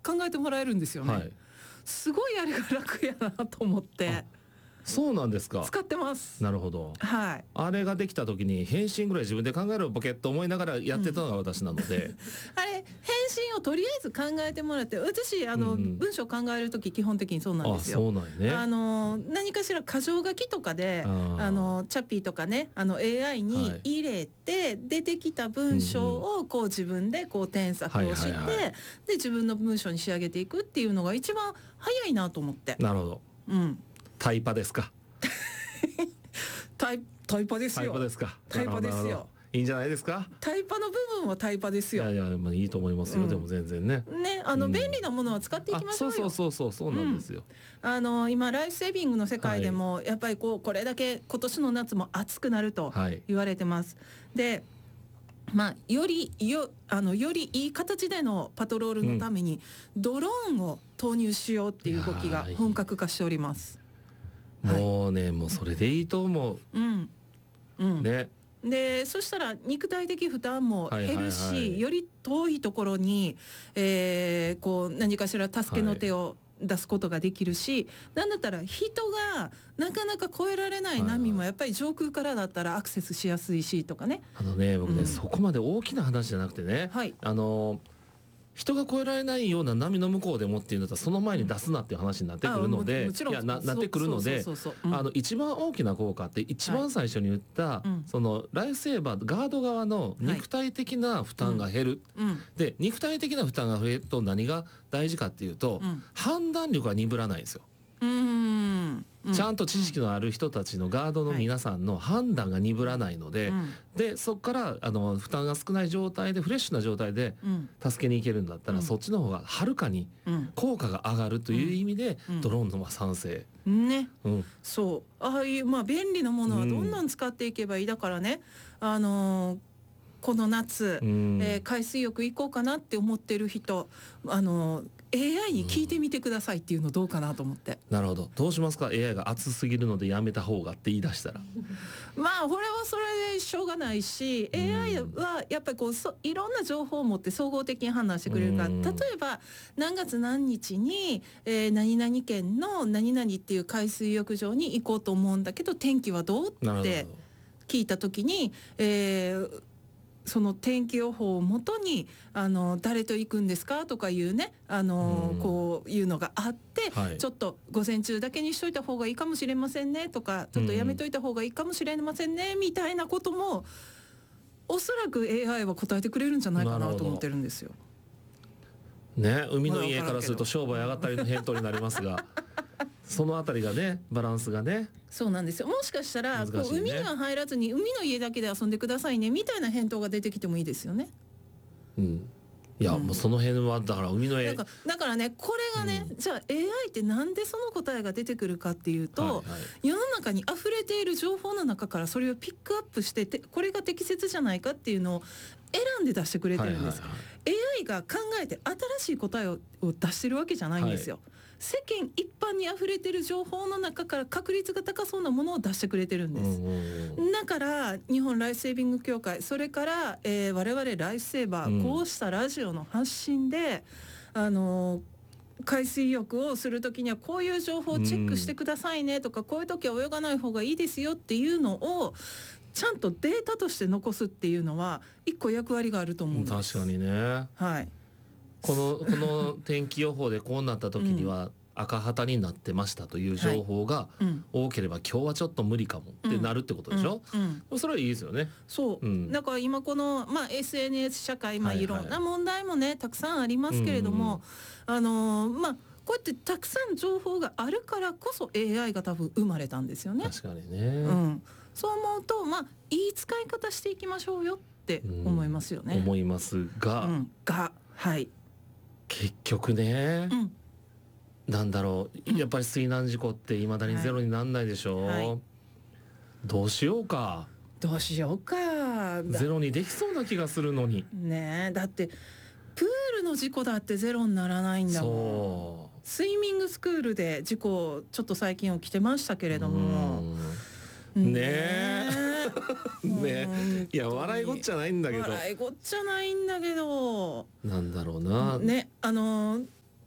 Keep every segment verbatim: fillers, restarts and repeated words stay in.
考えてもらえるんですよね、はい、すごいあれが楽やなと思って。 そうなんですか。 使ってます。 なるほど、 はい、 あれができた時に返信ぐらい自分で考えろボケッと思いながらやってたのが私なので、うん、 あれ返信をとりあえず考えてもらって、私あの、うん、文章考える時基本的にそうなんですよ。 あ、そうなんやね。 あの何かしら箇条書きとかであのチャッピーとかね、あの エーアイ に入れて、はい、出てきた文章をこう自分でこう添削をして、はいはいはい、で自分の文章に仕上げていくっていうのが一番早いなと思って。 なるほど、 うん、 タイパですか。 タイ、タイパですよ。 タイパですか。 タイパですよ。 いいんじゃないですか。 タイパの部分はタイパですよ。 いやいや、まあ、いいと思いますよ、うん、でも全然ね。 ね、あの、うん、便利なものは使っていきましょうよ。 そうそうそうそう、そうなんですよ。 うん、あの今ライフセービングの世界でも、はい、やっぱりこうこれだけ今年の夏も暑くなると言われてます。はい、で。まあ、よりよあのよりいい形でのパトロールのために、うん、ドローンを投入しようっていう動きが本格化しております。 もうね、はい、もうそれでいいと思う。 うんうん、 ね。 でそしたら肉体的負担も減るし、はいはいはい、より遠いところに、えー、こう何かしら助けの手を出すことができるし、はい、なんだったら人がなかなか越えられない波もやっぱり上空からだったらアクセスしやすいしとかね。 あのね、僕ね、うん、そこまで大きな話じゃなくてね、 はい、 あの人が越えられないような波の向こうでもっていうんだったらその前に出すなっていう話になってくるので、いや な, なってくるので、あの一番大きな効果って一番最初に言った、はい、そのライフセーバーガード側の肉体的な負担が減る、はい、うん、で肉体的な負担が増えると何が大事かっていうと、うん、判断力が鈍らないんですよ。 うーん、 ちゃんと知識のある人たちのガードの皆さんの判断が鈍らないので、はい、でそこからあの負担が少ない状態でフレッシュな状態で助けに行けるんだったら、うん、そっちの方がはるかに効果が上がるという意味で、うん、ドローンの賛成、 ね、 うん、 そうああいうまあ便利なものはどんどん使っていけばいい。だからね、あのーこの夏、うん、えー、海水浴行こうかなって思ってる人、あの エーアイ に聞いてみてくださいっていうのどうかなと思って、 うん、なるほど。どうしますか。 エーアイ が熱すぎるのでやめた方がって言い出したらまあこれはそれでしょうがないし、うん、エーアイ はやっぱりこうそいろんな情報を持って総合的に判断してくれるから、うん、例えば何月何日に、えー、何々県の何々っていう海水浴場に行こうと思うんだけど天気はどうって聞いた時に、えーその天気予報をもとにあの誰と行くんですかとかいうね、あの、うん、こういうのがあって、はい、ちょっと午前中だけにしといた方がいいかもしれませんねとか、ちょっとやめといた方がいいかもしれませんね、うん、みたいなこともおそらく エーアイ は答えてくれるんじゃないかなと思ってるんですよ。 ね、海の家からすると商売上がったりの返答になりますがそのあたりがね、バランスがね。 そうなんですよ。もしかしたら、ね、こう海には入らずに海の家だけで遊んでくださいねみたいな返答が出てきてもいいですよね。 うん、いや、うん、もうその辺はだから海の家だから、だからね、これがね、うん、じゃあ エーアイ ってなんでその答えが出てくるかっていうと、はいはい、世の中に溢れている情報の中からそれをピックアップしてて、これが適切じゃないかっていうのを選んで出してくれてるんです、はいはいはい、エーアイ が考えて新しい答えを出してるわけじゃないんですよ、はい、世間一般に溢れてる情報の中から確率が高そうなものを出してくれてるんです、うんうん、だから日本ライフセービング協会、それから、えー、我々ライフセーバー、うん、こうしたラジオの発信であのー海水浴をするときにはこういう情報をチェックしてくださいねとか、うん、こういう時は泳がない方がいいですよっていうのをちゃんとデータとして残すっていうのは一個役割があると思うんです。 確かにね、 はい、 この、この天気予報でこうなった時には赤旗になってましたという情報が多ければ、今日はちょっと無理かもってなるってことでしょ、うんうん、それはいいですよね。そう、うん、だから今この、まあ、エスエヌエス 社会、まあ、いろんな問題もねたくさんありますけれども、あのー、まあこうやってたくさん情報があるからこそ エーアイ が多分生まれたんですよね。 確かにね、 うん、そう思うと、まあいい使い方していきましょうよって思いますよね、 うん、思いますが、 うん、がはい結局ね、 うん、 なんだろう、やっぱり水難事故っていまだにゼロになんないでしょ、はいはい、どうしようかどうしようかゼロにできそうな気がするのにね。えだってプールの事故だってゼロにならないんだもん。そう、スイミングスクールで事故ちょっと最近起きてましたけれども、 ねえねえ、いや笑いごっちゃないんだけど笑いごっちゃないんだけどなんだろうな、 ね、あの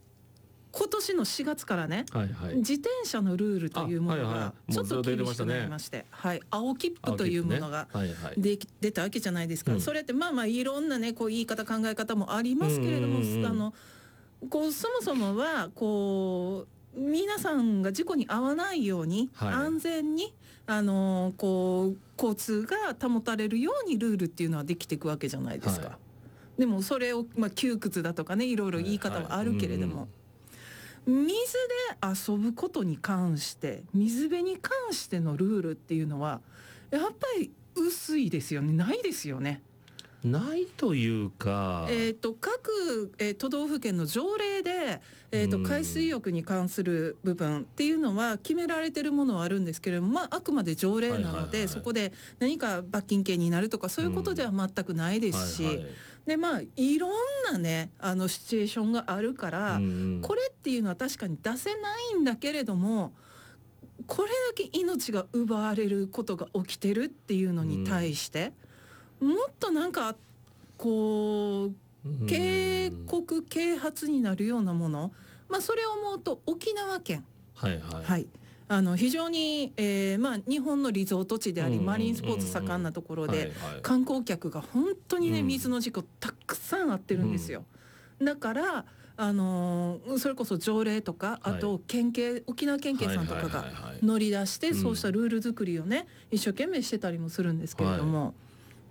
今年のしがつからね、 はいはい、 自転車のルールというものがちょっと厳しくなりまして、はい、青切符というものがで出たわけじゃないですか、うん、それってまあまあいろんなねこう言い方考え方もありますけれども、うんうんうん、あのこうそもそもはこう皆さんが事故に遭わないように、はい、安全にあのこう交通が保たれるようにルールっていうのはできていくわけじゃないですか、はい、でもそれを、まあ、窮屈だとかねいろいろ言い方はあるけれども、はいはい、水で遊ぶことに関して水辺に関してのルールっていうのはやっぱり薄いですよね。ないですよね。 ないというか、 えー、と各、えー、都道府県の条例で、えー、と海水浴に関する部分っていうのは決められてるものはあるんですけれども、まあ、あくまで条例なので、はいはいはい、そこで何か罰金刑になるとかそういうことでは全くないですし、はいはい、でまあいろんなねあのシチュエーションがあるから、これっていうのは確かに出せないんだけれども、これだけ命が奪われることが起きてるっていうのに対して、もっとなんかこう警告啓発になるようなもの、まあ、それを思うと沖縄県、 はいはいはい、あの非常に、えーまあ、日本のリゾート地でありマリンスポーツ盛んなところで観光客が本当にね水の事故たくさんあってるんですよ。だからあのー、それこそ条例とかあと県警、沖縄県警さんとかが乗り出してそうしたルール作りをね一生懸命してたりもするんですけれども、はい、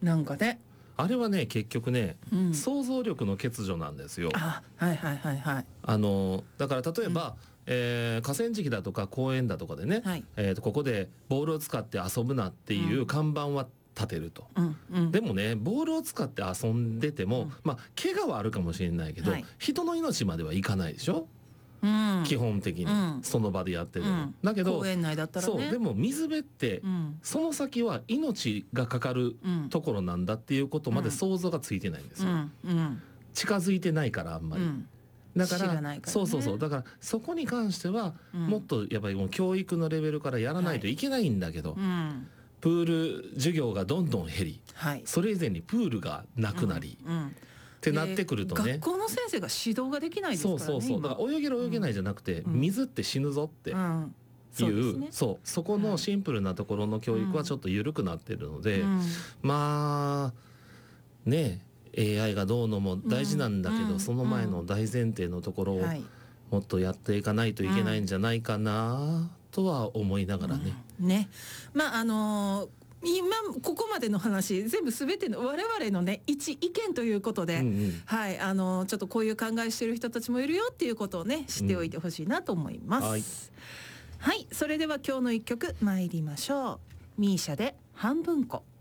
なんかねあれはね結局ね、うん、想像力の欠如なんですよ。 あ、はいはいはいはい。 あのだから例えば、うんえー、河川敷だとか公園だとかでね、はいえー、とここでボールを使って遊ぶなっていう看板は立てると、うんうん、でもねボールを使って遊んでても、うん、まあ怪我はあるかもしれないけど、はい、人の命まではいかないでしょ、うん、基本的に、うん、その場でやってる、うん、だけど公園内だったらね、 そうでも水辺って、うん、その先は命がかかるところなんだっていうことまで想像がついてないんですよ、うんうん、近づいてないからあんまり、うん、だから、からね、そうそうそうだからそこに関しては、うん、もっとやっぱりもう教育のレベルからやらないといけないんだけど、はいうんプール授業がどんどん減り、はい、それ以前にプールがなくなり、うんうん、ってなってくるとね、 学校の先生が指導ができないですからね。 そうそうそうだから泳げる泳げないじゃなくて、うん、水って死ぬぞっていう、うん、そうですね、そうそこのシンプルなところの教育はちょっと緩くなってるので、うん、まあね エーアイ がどうのも大事なんだけど、うん、その前の大前提のところをもっとやっていかないといけないんじゃないかなとは思いながらね。 うん、ね、まああのー、今ここまでの話全部すべての我々のね一意見ということで、うんうん、はいあのー、ちょっとこういう考えしてる人たちもいるよっていうことをね知っておいてほしいなと思います。うん、はい、はい、それでは今日の一曲参りましょう。ミーシャで半分こ。